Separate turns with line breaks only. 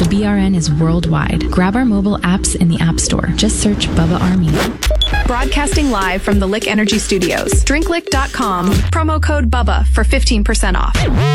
The BRN is worldwide. Grab our mobile apps in the App Store. Just search Bubba Army.
Broadcasting live from the Lick Energy Studios. Drinklick.com. Promo code BUBBA for 15% off.